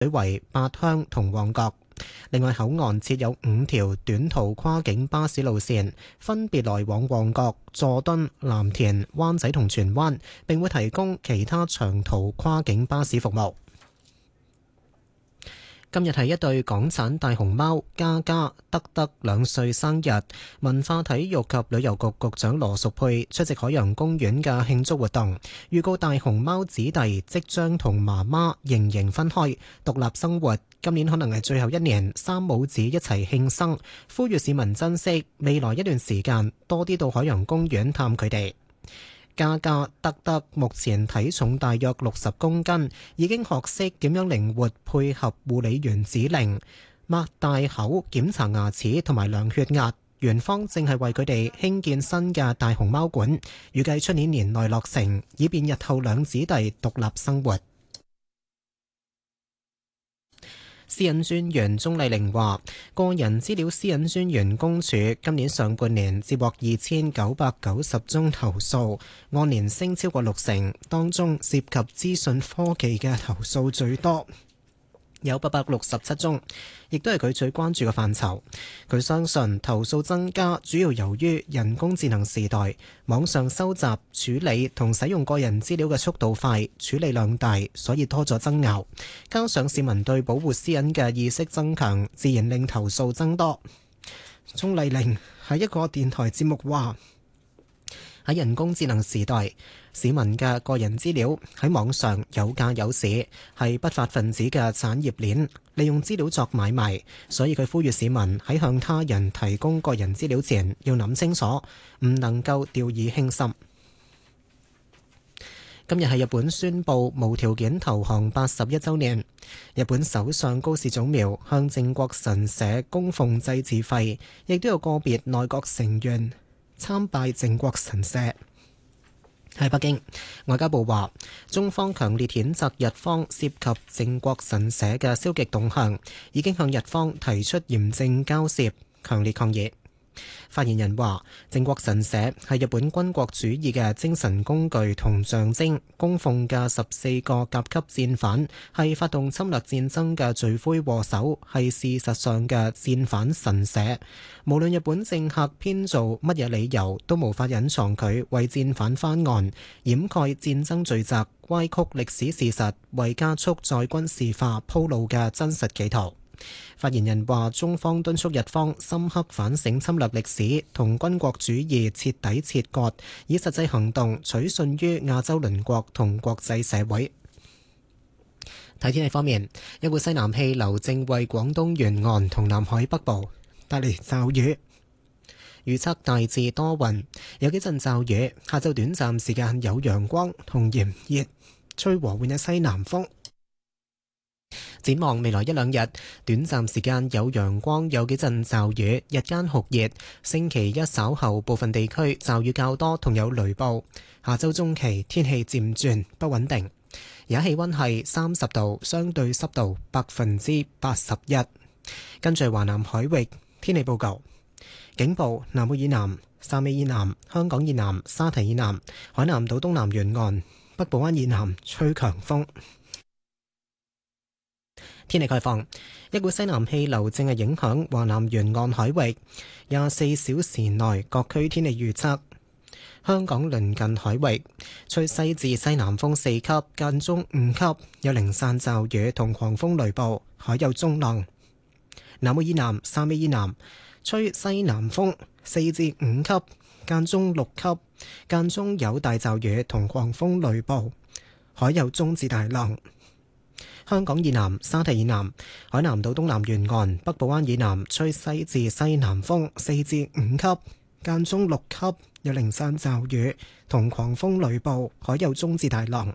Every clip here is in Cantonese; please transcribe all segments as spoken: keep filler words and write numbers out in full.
為八鄉同旺角。另外，口岸設有五條短途跨境巴士路線，分別來往旺角、佐敦、藍田、灣仔同荃灣，並會提供其他長途跨境巴士服務。今日係一對港產大熊貓嘉嘉、德德兩歲生日，文化體育及旅遊局局長羅淑佩出席海洋公園嘅慶祝活動，預告大熊貓子弟即將同媽媽盈盈分開獨立生活，今年可能係最後一年三母子一齊慶生，呼籲市民珍惜未來一段時間，多啲到海洋公園探佢哋。嘉嘉、德德目前體重大約六十公斤，已經學識點樣靈活配合護理員指令，擘大口檢查牙齒同埋量血壓。園方正係為佢哋興建新嘅大熊貓館，預計出年年內落成，以便日後兩子弟獨立生活。私隱專員鍾麗玲話，個人資料私隱專員公署今年上半年接獲二千九百九十宗投訴，按年升超過六成，當中涉及資訊科技嘅投訴最多，有八百六十七宗，亦都係佢最關注嘅範疇。佢相信投訴增加主要由於人工智能時代，網上收集、處理同使用個人資料嘅速度快，處理量大，所以多咗爭拗。加上市民對保護私隱嘅意識增強，自然令投訴增多。鍾麗玲喺一個電台節目話，喺人工智能時代，市民嘅個人資料喺網上有價有市，係不法分子嘅產業鏈，利用資料作買賣，所以佢呼籲市民喺向他人提供個人資料前要諗清楚，唔能夠掉以輕心。今日係日本宣布無條件投降八十一週年，日本首相高市早苗向靖國神社供奉祭祀費，亦都有個別內閣成員參拜靖國神社。喺北京，外交部話，中方強烈譴責日方涉及靖國神社嘅消極動向，已經向日方提出嚴正交涉，強烈抗議。發言人話，靖國神社係日本軍國主義嘅精神工具同象徵，供奉嘅十四個甲級戰犯係發動侵略戰爭嘅罪魁禍首，係事實上嘅戰犯神社。無論日本政客編造乜嘢理由，都無法隱藏佢為戰犯翻案、掩蓋戰爭罪責、歪曲歷史事實、為加速再軍事化鋪路嘅真實企圖。發言人話，中方敦促日方深刻反省侵略歷史，同軍國主義徹底切割，以實際行動取信於亞洲鄰國同國際社會。睇天氣方面，一股西南氣流正為廣東沿岸同南海北部帶嚟驟雨，預測大致多雲，有幾陣驟雨，下晝短暫時間有陽光同炎熱，吹和緩嘅西南風。展望未來一兩日，短暫時間有陽光，有幾陣驟雨，日間酷熱。星期一稍後部分地區驟雨較多，同有雷暴。下周中期天氣漸轉不穩定。而家氣溫係三十度，相對濕度百分之八十一。跟住華南海域天氣報告，警報：南澳以南、汕尾以南、香港以南、沙堤以南、海南島東南沿岸、北部灣以南吹強風。天氣概況，一股西南氣流正係影響華南沿岸海域。廿四小時內各區天氣預測：香港鄰近海域吹西至西南風四級，間中五級，有零散驟雨同狂風雷暴，海有中浪。南澳以南、汕尾以南吹西南風四至五級，間中六級，間中有大驟雨同狂風雷暴，海有中至大浪。香港以南、沙堤以南、海南島東南沿岸、北部灣以南吹西至西南風四至五級，間中六級，有零散驟雨同狂風雷暴，海有中至大浪。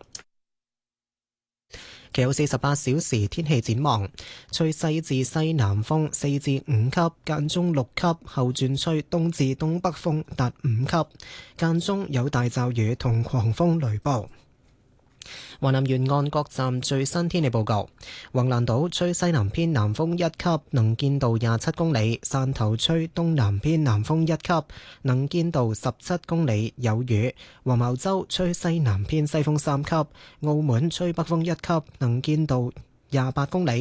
其後四十八小時天氣展望，吹西至西南風四至五級，間中六級，後轉吹東至東北風達五級，間中有大驟雨同狂風雷暴。華南沿岸各站最新天氣報告：橫瀾島吹西南偏南風一級，能見度廿七公里；汕頭吹東南偏南風一級，能見度十七公里，有雨；黃茅洲吹西南偏西風三級；澳門吹北風一級，能見度廿八公里。